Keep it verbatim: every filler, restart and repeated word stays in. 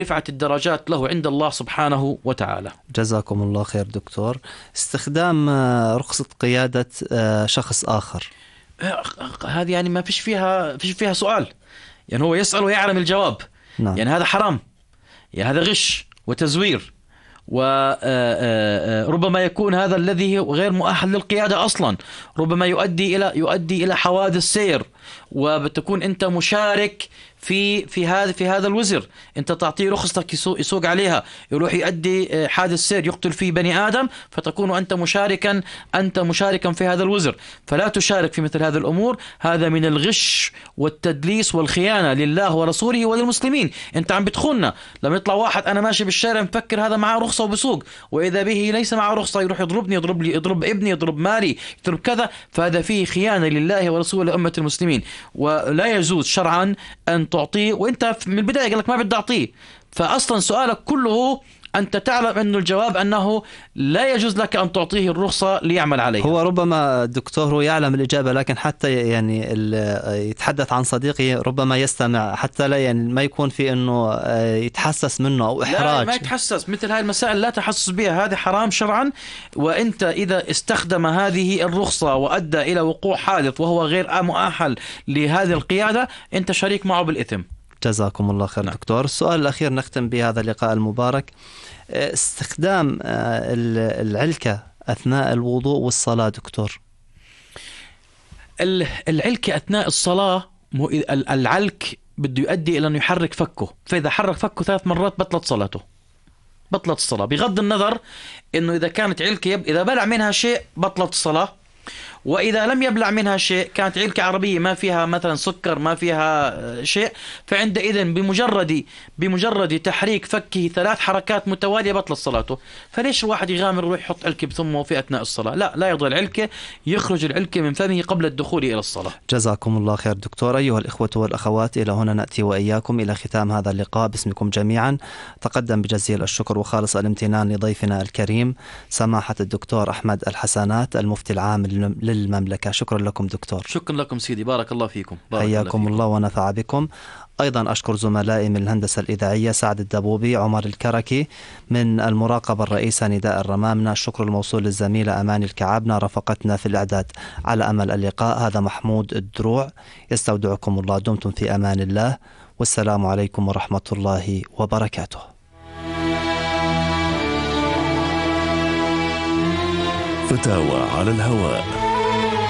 رفعة الدرجات له عند الله سبحانه وتعالى. جزاكم الله خير دكتور. استخدام رخصة قيادة شخص آخر، هذه يعني ما فيش فيها فيش فيها سؤال، يعني هو يسأل ويعلم الجواب. نعم. يعني هذا حرام، يعني هذا غش وتزوير، وربما يكون هذا الذي غير مؤهل للقيادة أصلا، ربما يؤدي إلى يؤدي إلى حوادث سير، وبتكون أنت مشارك في في هذا في هذا الوزر. أنت تعطيه رخصتك يسوق, يسوق عليها، يروح يؤدي حادث سير يقتل فيه بني آدم، فتكون أنت مشاركا أنت مشاركا في هذا الوزر. فلا تشارك في مثل هذه الأمور، هذا من الغش والتدليس والخيانة لله ورسوله وللمسلمين. أنت عم بتخوننا. لما يطلع واحد أنا ماشي بالشارع مفكر هذا معه رخصة وبسوق، وإذا به ليس معه رخصة، يروح يضربني، يضرب لي، يضرب ابني، يضرب مالي، يضرب كذا، فهذا فيه خيانة لله ورسوله لأمة المسلمين. ولا يجوز شرعا أن تعطيه، وانت من البداية قال لك ما بدي أعطيه. فأصلا سؤالك كله أنت تعلم أنه الجواب أنه لا يجوز لك أن تعطيه الرخصة ليعمل عليها. هو ربما الدكتور هو يعلم الإجابة، لكن حتى يعني يتحدث عن صديقه ربما يستمع، حتى لا يعني ما يكون في أنه يتحسس منه أو إحراج. لا، ما يتحسس. مثل هاي المسائل لا تحسس بها، هذه حرام شرعا. وأنت إذا استخدم هذه الرخصة وأدى إلى وقوع حادث وهو غير مؤهل لهذه القيادة، أنت شريك معه بالإثم. جزاكم الله خير. نعم. دكتور، السؤال الأخير نختم بهذا اللقاء المبارك، استخدام العلكة أثناء الوضوء والصلاة. دكتور، العلكة أثناء الصلاة، العلك بده يؤدي إلى أنه يحرك فكه، فإذا حرك فكه ثلاث مرات بطلت صلاته، بطلت الصلاة، بغض النظر أنه إذا كانت علكة إذا بلع منها شيء بطلت الصلاة، وإذا لم يبلع منها شيء، كانت علكة عربية ما فيها مثلا سكر، ما فيها شيء، فعندئذ بمجرد بمجرد تحريك فكه ثلاث حركات متوالية بطلت صلاته. فليش الواحد يغامر ويروح يحط علكة بثمه في أثناء الصلاة؟ لا، لا يضع العلكة، يخرج العلكة من فمه قبل الدخول إلى الصلاة. جزاكم الله خير دكتور. أيها الإخوة والأخوات، إلى هنا نأتي وإياكم إلى ختام هذا اللقاء. باسمكم جميعا تقدم بجزيل الشكر وخالص الامتنان لضيفنا الكريم سماحة الدكتور أحمد الحسنات، المفتي العام للمملكة. شكرا لكم دكتور. شكرا لكم سيدي، بارك الله فيكم. بارك حياكم الله, الله ونفع بكم. أيضا أشكر زملائي من الهندسة الإذاعية سعد الدبوبي، عمر الكركي، من المراقبة الرئيسة نداء الرمامنة. الشكر الموصول للزميلة أماني الكعبنة رافقتنا في الإعداد. على أمل اللقاء، هذا محمود الدروع، يستودعكم الله. دمتم في أمان الله، والسلام عليكم ورحمة الله وبركاته. فتاوى على الهواء.